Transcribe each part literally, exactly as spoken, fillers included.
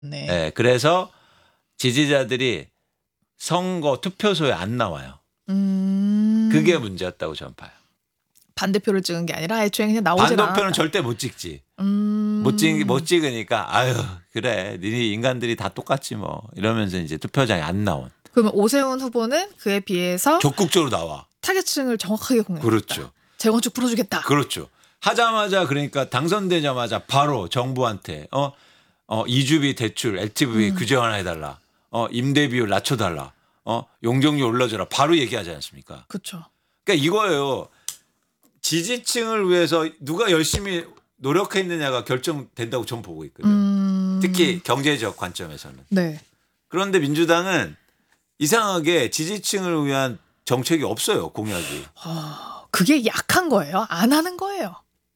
네. 네, 그래서 지지자들이 선거 투표소에 안 나와요. 음. 그게 문제였다고 저는 봐요. 반대표를 찍은 게 아니라 애초에 그냥 나오질 않았다. 반대표는 절대 못 찍지. 음. 못, 찍, 못 찍으니까 아유 그래 니네 인간들이 다 똑같지 뭐 이러면서 이제 투표장에 안 나온. 그러면 오세훈 후보는 그에 비해서 적극적으로 나와. 타겟층을 정확하게 공략했다. 그렇죠. 재건축 풀어주겠다. 그렇죠. 하자마자 그러니까 당선되자마자 바로 정부한테 어, 어 이주비 대출 엘티브이 음. 규제 완화 해달라. 어 임대비율 낮춰달라. 어 용적률 올려줘라. 바로 얘기하지 않습니까? 그렇죠. 그러니까 이거예요. 지지층을 위해서 누가 열심히 노력했느냐가 결정된다고 저는 보고 있거든요. 음. 특히 경제적 관점에서는. 네. 그런데 민주당은 이상하게 지지층을 위한 정책이 없어요. 공약이. 어, 그게 약한 거예요? 안 하는 거예요?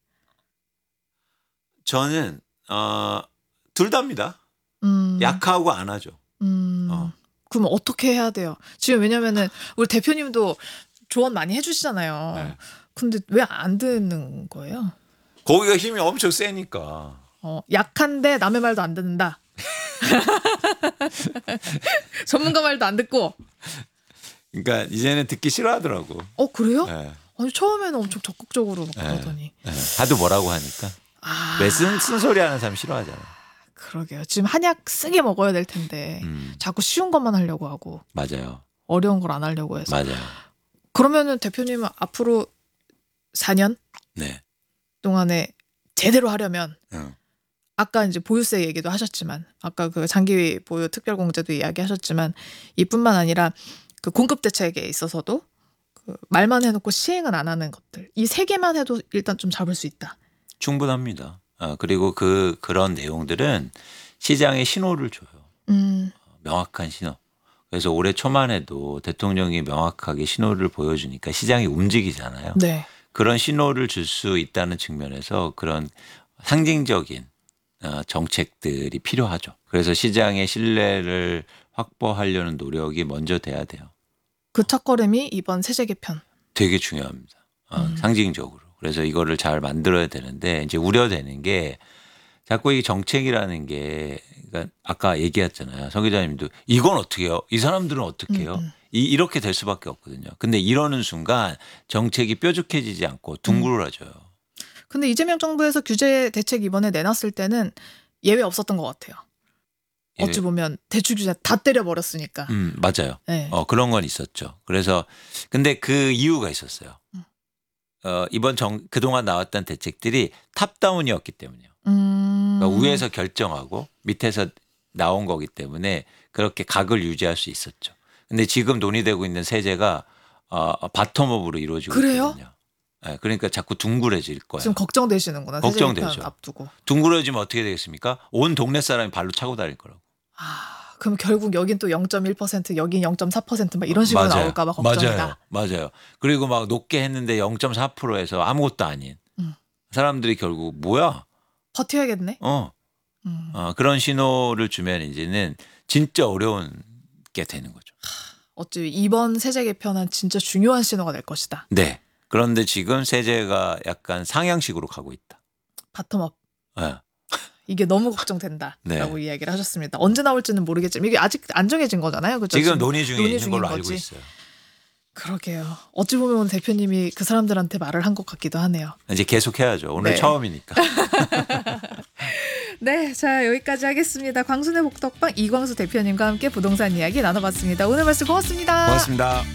저는 어, 둘 다입니다. 음. 약하고 안 하죠. 음. 어. 그럼 어떻게 해야 돼요? 지금 왜냐면은 우리 대표님도 조언 많이 해주시잖아요. 네. 근데 왜 안 듣는 거예요? 거기가 힘이 엄청 세니까. 어, 약한데 남의 말도 안 듣는다. 전문가 말도 안 듣고. 그러니까 이제는 듣기 싫어하더라고. 어 그래요? 네. 아니 처음에는 엄청 적극적으로 막 네. 그러더니. 네. 하도 뭐라고 하니까. 아. 왜 쓴, 쓴소리 하는 사람 싫어하잖아요. 그러게요. 지금 한약 쓰게 먹어야 될 텐데 음. 자꾸 쉬운 것만 하려고 하고 맞아요. 어려운 걸 안 하려고 해서. 맞아요. 그러면은 대표님은 앞으로 사 년 네. 동안에 제대로 하려면 응. 아까 이제 보유세 얘기도 하셨지만 아까 그 장기 보유 특별공제도 이야기하셨지만 이뿐만 아니라 그 공급 대책에 있어서도 그 말만 해놓고 시행은 안 하는 것들 이 세 개만 해도 일단 좀 잡을 수 있다. 충분합니다. 어, 그리고 그 그런 내용들은 시장에 신호를 줘요. 음. 명확한 신호. 그래서 올해 초만 해도 대통령이 명확하게 신호를 보여주니까 시장이 움직이잖아요. 네. 그런 신호를 줄 수 있다는 측면에서 그런 상징적인 정책들이 필요하죠. 그래서 시장의 신뢰를 확보하려는 노력이 먼저 돼야 돼요. 그 첫걸음이 이번 세제 개편. 되게 중요합니다. 어, 음. 상징적으로. 그래서 이거를 잘 만들어야 되는데 이제 우려되는 게 자꾸 이 정책이라는 게 그러니까 아까 얘기했잖아요. 성 기자님도 이건 어떻게 해요? 이 사람들은 어떻게 해요? 음, 음. 이, 이렇게 될 수밖에 없거든요. 근데 이러는 순간 정책이 뾰족해지지 않고 둥그러져요. 근데 이재명 정부에서 규제 대책 이번에 내놨을 때는 예외 없었던 것 같아요. 어찌 보면 대출 규제 다 때려버렸으니까. 음, 맞아요. 네. 어, 그런 건 있었죠. 그래서 근데 그 이유가 있었어요. 어, 이번 정, 그동안 나왔던 대책들이 탑다운이었기 때문이에요. 음. 그러니까 위에서 결정하고 밑에서 나온 거기 때문에 그렇게 각을 유지할 수 있었죠. 근데 지금 논의되고 있는 세제가 어, 바텀업으로 이루어지고 그래요? 있거든요. 네, 그러니까 자꾸 둥그레질 거예요. 지금 걱정되시는구나. 걱정되죠. 세제 개편 앞두고. 둥그러지면 어떻게 되겠습니까? 온 동네 사람이 발로 차고 다닐 거라고. 아, 그럼 결국 여긴 또 영 점 일 퍼센트, 여긴 영 점 사 퍼센트 막 이런 식으로 맞아요. 나올까 봐 걱정이다. 맞아요. 맞아요. 그리고 막 높게 했는데 영 점 사 퍼센트에서 아무것도 아닌 음. 사람들이 결국 뭐야? 버텨야겠네. 어. 음. 어, 그런 신호를 주면 이제는 진짜 어려운 게 되는 거죠. 어찌 이번 세제 개편은 진짜 중요한 신호가 될 것이다. 네. 그런데 지금 세제가 약간 상향식으로 가고 있다. 바텀업. 네. 이게 너무 걱정된다라고 네. 이야기를 하셨습니다. 언제 나올지는 모르겠지만 이게 아직 안 정해진 거잖아요. 그렇죠? 지금 논의 중에 논의 있는 중인 걸로 거지. 알고 있어요. 그러게요. 어찌 보면 오늘 대표님이 그 사람들한테 말을 한 것 같기도 하네요. 이제 계속 해야죠. 오늘 네. 처음이니까. 네, 자 여기까지 하겠습니다. 광순의 복덕방 이광수 대표님과 함께 부동산 이야기 나눠봤습니다. 오늘 말씀 고맙습니다. 고맙습니다.